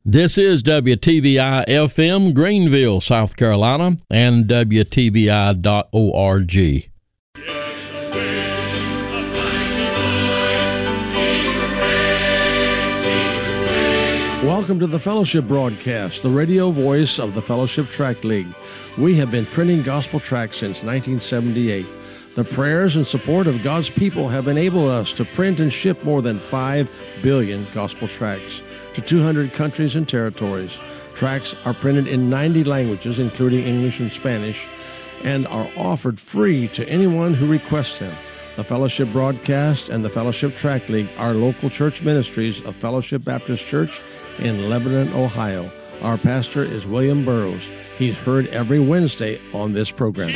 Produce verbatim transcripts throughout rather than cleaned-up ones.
This is W T B I F M, Greenville, South Carolina, and W T B I dot org. Welcome to the Fellowship Broadcast, the radio voice of the Fellowship Tract League. We have been printing gospel tracts since nineteen seventy-eight. The prayers and support of God's people have enabled us to print and ship more than five billion gospel tracts to two hundred countries and territories. Tracts are printed in ninety languages, including English and Spanish, and are offered free to anyone who requests them. The Fellowship Broadcast and the Fellowship Tract League are local church ministries of Fellowship Baptist Church in Lebanon, Ohio. Our pastor is William Burroughs. He's heard every Wednesday on this program.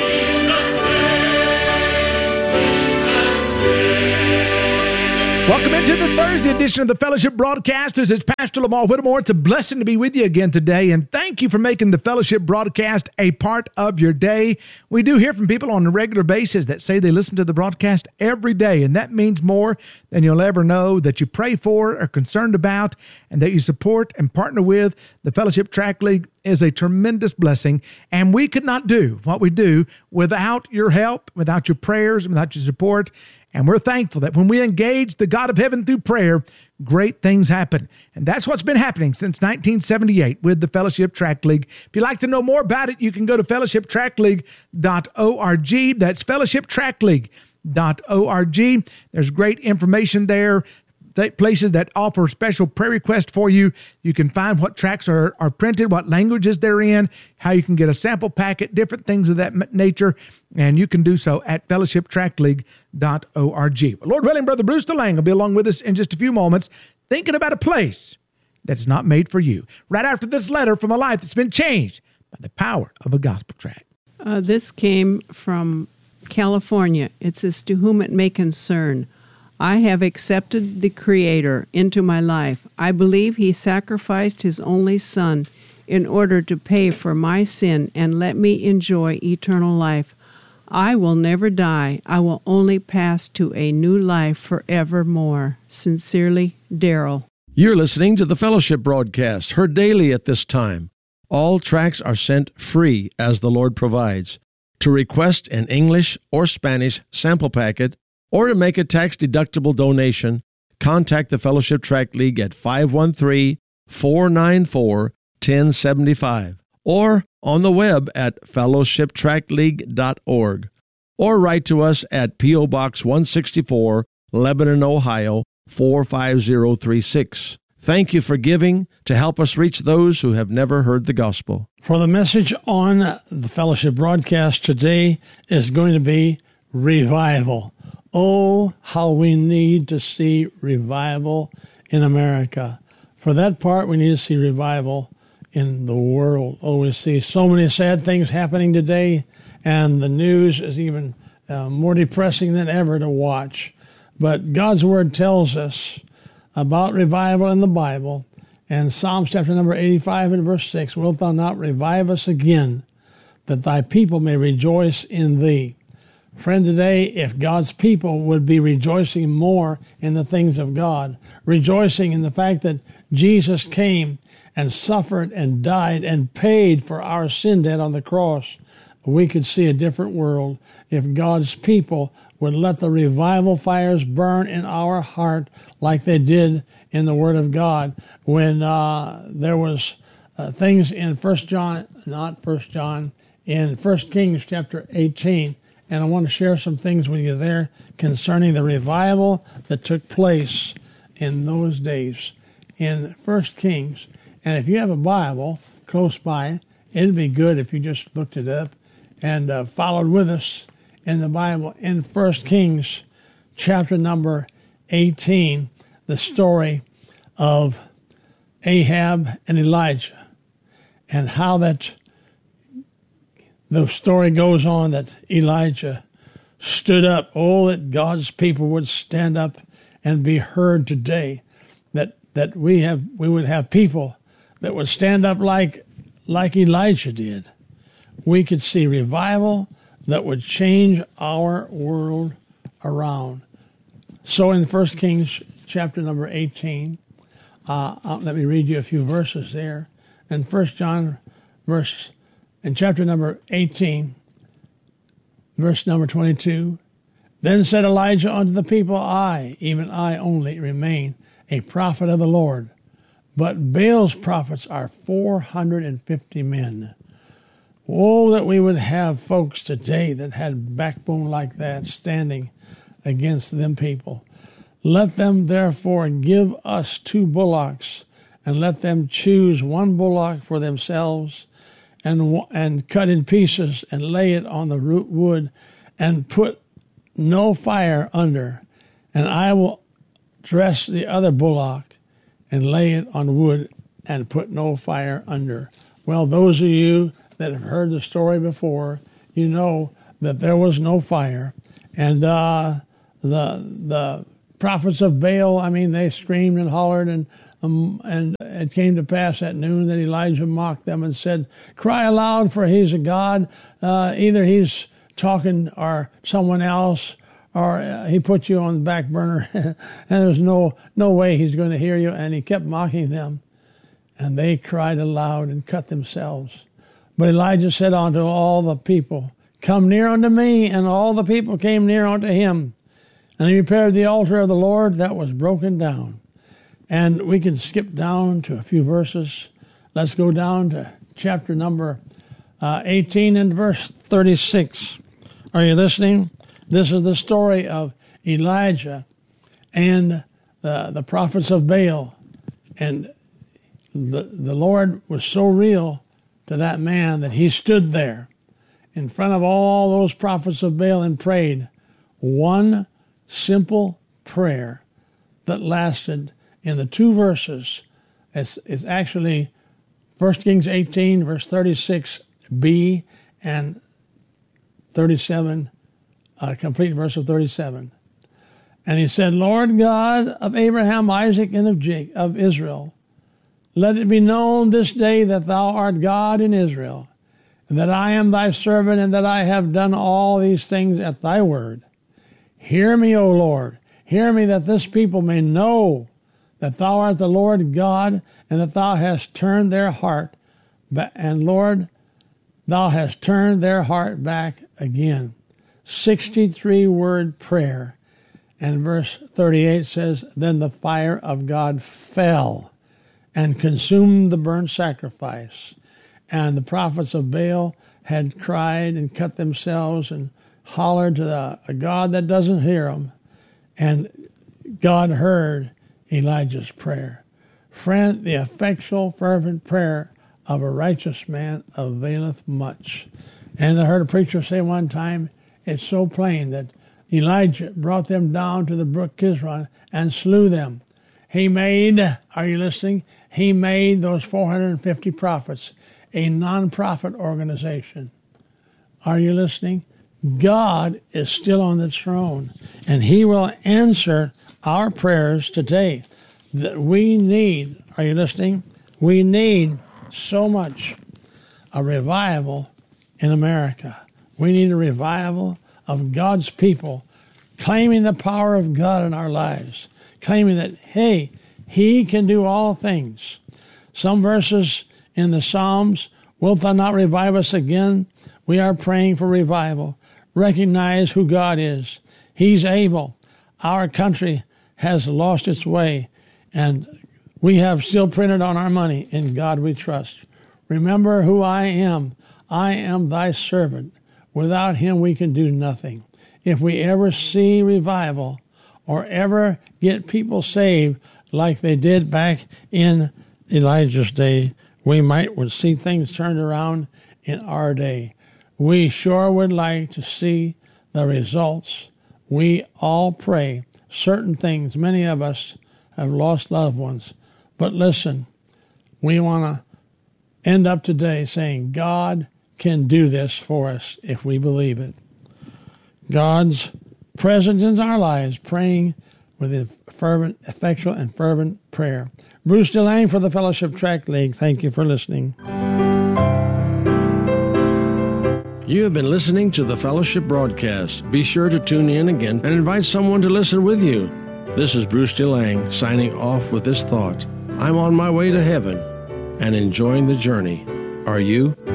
Welcome into the Thursday edition of the Fellowship Broadcast. This is Pastor Lamar Whittemore. It's a blessing to be with you again today, and thank you for making the Fellowship Broadcast a part of your day. We do hear from people on a regular basis that say they listen to the broadcast every day, and that means more than you'll ever know, that you pray for, are concerned about, and that you support and partner with. The Fellowship Tract League is a tremendous blessing, and we could not do what we do without your help, without your prayers, without your support. And we're thankful that when we engage the God of heaven through prayer, great things happen. And that's what's been happening since nineteen seventy-eight with the Fellowship Tract League. If you'd like to know more about it, you can go to fellowship tract league dot org. That's fellowship tract league dot org. There's great information there. Places that offer special prayer requests for you. You can find what tracts are, are printed, what languages they're in, how you can get a sample packet, different things of that nature, and you can do so at fellowship tract league dot org. But Lord willing, Brother Bruce DeLange will be along with us in just a few moments, thinking about a place that's not made for you, right after this letter from a life that's been changed by the power of a gospel tract. Uh, this came from California. It says, "To whom it may concern, I have accepted the Creator into my life. I believe He sacrificed His only Son in order to pay for my sin and let me enjoy eternal life. I will never die. I will only pass to a new life forevermore. Sincerely, Daryl." You're listening to the Fellowship Broadcast, heard daily at this time. All tracts are sent free as the Lord provides. To request an English or Spanish sample packet, or to make a tax-deductible donation, contact the Fellowship Tract League at five one three, four nine four, one oh seven five or on the web at fellowship tract league dot org, or write to us at P O. Box one sixty-four, Lebanon, Ohio, four five zero three six. Thank you for giving to help us reach those who have never heard the gospel. For the message on the Fellowship Broadcast today is going to be revival. Oh, how we need to see revival in America. For that part, we need to see revival in the world. Oh, we see so many sad things happening today, and the news is even uh, more depressing than ever to watch. But God's Word tells us about revival in the Bible. And Psalms chapter number eighty-five and verse six, "Wilt thou not revive us again, that thy people may rejoice in thee?" Friend, today, if God's people would be rejoicing more in the things of God, rejoicing in the fact that Jesus came and suffered and died and paid for our sin debt on the cross, we could see a different world if God's people would let the revival fires burn in our heart like they did in the Word of God when uh, there was uh, things in First John, not First John, in First Kings chapter eighteen. And I want to share some things with you there concerning the revival that took place in those days in First Kings. And if you have a Bible close by, it'd be good if you just looked it up and uh, followed with us in the Bible in First Kings chapter number eighteen, the story of Ahab and Elijah, and how that the story goes on that Elijah stood up. Oh, that God's people would stand up and be heard today. That that we have we would have people that would stand up like like Elijah did. We could see revival that would change our world around. So in First Kings chapter number eighteen, Uh, uh, let me read you a few verses there. In First John, verse in chapter number eighteen, verse number twenty-two, then said Elijah unto the people, I, even I only, remain a prophet of the Lord, but Baal's prophets are four hundred and fifty men. Oh, that we would have folks today that had backbone like that standing against them people. Let them therefore give us two bullocks, and let them choose one bullock for themselves, and and cut in pieces, and lay it on the root wood, and put no fire under. And I will dress the other bullock, and lay it on wood, and put no fire under. Well, those of you that have heard the story before, you know that there was no fire. And uh, the the prophets of Baal, I mean, they screamed and hollered, and um, and it came to pass at noon that Elijah mocked them and said, cry aloud, for he's a god. Uh, either he's talking or someone else, or uh, he put you on the back burner, and there's no, no way he's going to hear you. And he kept mocking them, and they cried aloud and cut themselves. But Elijah said unto all the people, come near unto me. And all the people came near unto him. And he repaired the altar of the Lord that was broken down. And we can skip down to a few verses. Let's go down to chapter number uh, eighteen and verse thirty-six. Are you listening? This is the story of Elijah and the, the prophets of Baal. And the, the Lord was so real to that man that he stood there in front of all those prophets of Baal and prayed one simple prayer that lasted in the two verses. It's, it's actually First Kings eighteen, verse thirty-six b and thirty-seven, a complete verse of thirty-seven. And he said, Lord God of Abraham, Isaac, and of, Jacob, of Israel, let it be known this day that thou art God in Israel, and that I am thy servant, and that I have done all these things at thy word. Hear me, O Lord. Hear me, that this people may know that thou art the Lord God, and that thou hast turned their heart back. And Lord, thou hast turned their heart back again. sixty-three word prayer. And verse thirty-eight says, then the fire of God fell and consumed the burnt sacrifice. And the prophets of Baal had cried and cut themselves and hollered to the, a God that doesn't hear them. And God heard Elijah's prayer. Friend, the effectual, fervent prayer of a righteous man availeth much. And I heard a preacher say one time, it's so plain that Elijah brought them down to the brook Kishon and slew them. He made, are you listening? He made those four hundred fifty prophets a non-profit organization. Are you listening? God is still on the throne, and he will answer our prayers today. That we need, are you listening? We need so much a revival in America. We need a revival of God's people claiming the power of God in our lives, claiming that, hey, he can do all things. Some verses in the Psalms, wilt thou not revive us again? We are praying for revival. Recognize who God is. He's able. Our country has lost its way, and we have still printed on our money, in God we trust. Remember who I am. I am thy servant. Without him we can do nothing. If we ever see revival or ever get people saved like they did back in Elijah's day, we might would see things turned around in our day. We sure would like to see the results. We all pray certain things. Many of us have lost loved ones. But listen, we want to end up today saying God can do this for us if we believe it. God's presence in our lives, praying with a fervent, effectual, and fervent prayer. Bruce DeLange for the Fellowship Tract League. Thank you for listening. You have been listening to the Fellowship broadcast. Be sure to tune in again and invite someone to listen with you. This is Bruce DeLange signing off with this thought. I'm on my way to heaven and enjoying the journey. Are you?